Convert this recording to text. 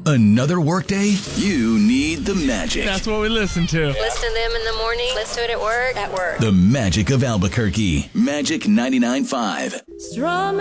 Another workday? You need the magic. That's what we listen to. Listen to them in the morning. Listen to it at work. The magic of Albuquerque. Magic 99.5.